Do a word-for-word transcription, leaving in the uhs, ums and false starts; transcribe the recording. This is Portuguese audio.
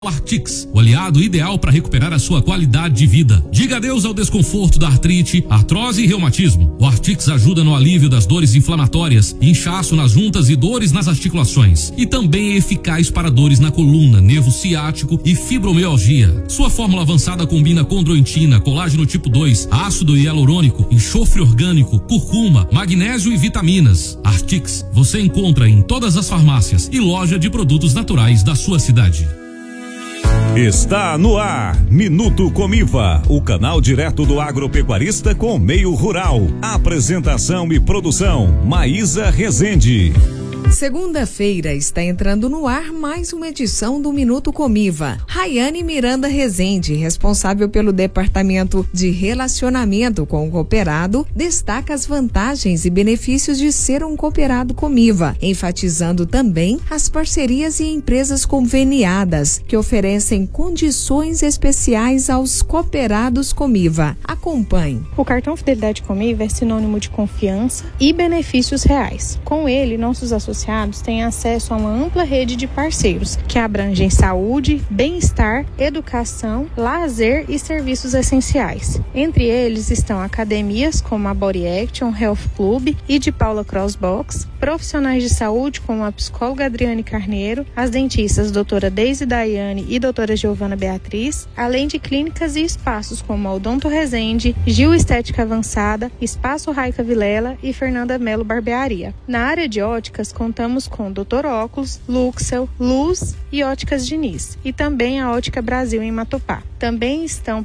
Artix, o aliado ideal para recuperar a sua qualidade de vida. Diga adeus ao desconforto da artrite, artrose e reumatismo. O Artix ajuda no alívio das dores inflamatórias, inchaço nas juntas e dores nas articulações. E também é eficaz para dores na coluna, nervo ciático e fibromialgia. Sua fórmula avançada combina condroitina, colágeno tipo dois, ácido hialurônico, enxofre orgânico, curcuma, magnésio e vitaminas. Artix você encontra em todas as farmácias e loja de produtos naturais da sua cidade. Está no ar, Minuto Comiva, o canal direto do agropecuarista com o meio rural. Apresentação e produção, Maísa Rezende. Segunda-feira está entrando no ar mais uma edição do Minuto Comiva. Rayane Miranda Rezende, responsável pelo Departamento de Relacionamento com o Cooperado, destaca as vantagens e benefícios de ser um cooperado Comiva, enfatizando também as parcerias e empresas conveniadas que oferecem condições especiais aos cooperados Comiva. Acompanhe. O cartão Fidelidade Comiva é sinônimo de confiança e benefícios reais. Com ele, nossos associados têm acesso a uma ampla rede de parceiros que abrangem saúde, bem-estar, educação, lazer e serviços essenciais. Entre eles estão academias como a Body Action, Health Club e de Paula Crossbox, profissionais de saúde como a psicóloga Adriane Carneiro, as dentistas doutora Deise Daiane e doutora Giovana Beatriz, além de clínicas e espaços como a Odonto Rezende, Gil Estética Avançada, Espaço Raica Vilela e Fernanda Melo Barbearia. Na área de óticas, contamos com doutor Óculos, Luxel, Luz e Óticas Diniz, e também a Ótica Brasil em Matupá. Também estão